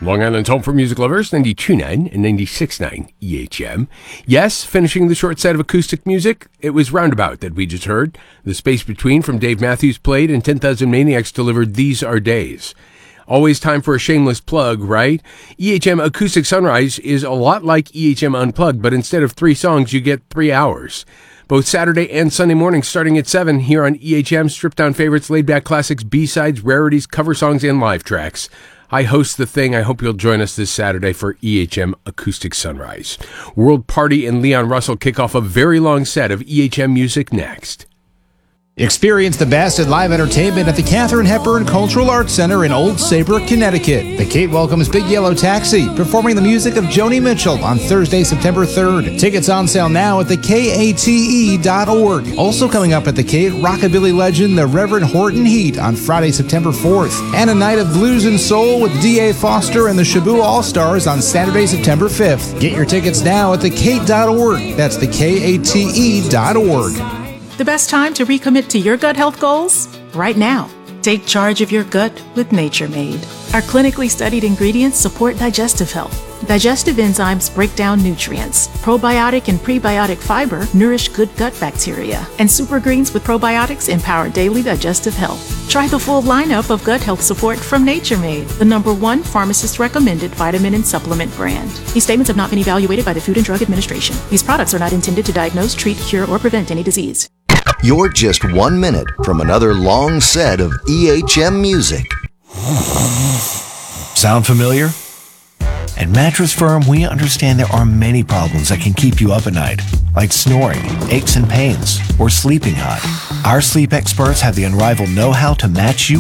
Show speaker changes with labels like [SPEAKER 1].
[SPEAKER 1] Long Island's home for music lovers, 92.9 and 96.9 EHM. Yes, finishing the short set of acoustic music, it was Roundabout that we just heard. The Space Between from Dave Matthews played, and 10,000 Maniacs delivered These Are Days. Always time for a shameless plug, right? EHM Acoustic Sunrise is a lot like EHM Unplugged, but instead of 3 songs, you get 3 hours. Both Saturday and Sunday mornings starting at 7 here on EHM. Stripped down favorites, laid back classics, B-sides, rarities, cover songs, and live tracks. I host the thing. I hope you'll join us this Saturday for EHM Acoustic Sunrise. World Party and Leon Russell kick off a very long set of EHM music next.
[SPEAKER 2] Experience the best in live entertainment at the Katharine Hepburn Cultural Arts Center in Old Saybrook, Connecticut. The Kate welcomes Big Yellow Taxi, performing the music of Joni Mitchell on Thursday, September 3rd. Tickets on sale now at thekate.org. Also coming up at the Kate, rockabilly legend, the Reverend Horton Heat on Friday, September 4th. And a night of blues and soul with D.A. Foster and the Shaboo All-Stars on Saturday, September 5th. Get your tickets now at thekate.org. That's thekate.org.
[SPEAKER 3] The best time to recommit to your gut health goals? Right now. Take charge of your gut with Nature Made. Our clinically studied ingredients support digestive health. Digestive enzymes break down nutrients. Probiotic and prebiotic fiber nourish good gut bacteria. And super greens with probiotics empower daily digestive health. Try the full lineup of gut health support from Nature Made, the #1 pharmacist-recommended vitamin and supplement brand. These statements have not been evaluated by the Food and Drug Administration. These products are not intended to diagnose, treat, cure, or prevent any disease.
[SPEAKER 4] You're just 1 minute from another long set of EHM music.
[SPEAKER 5] Sound familiar? At Mattress Firm, we understand there are many problems that can keep you up at night, like snoring, aches and pains, or sleeping hot. Our sleep experts have the unrivaled know-how to match you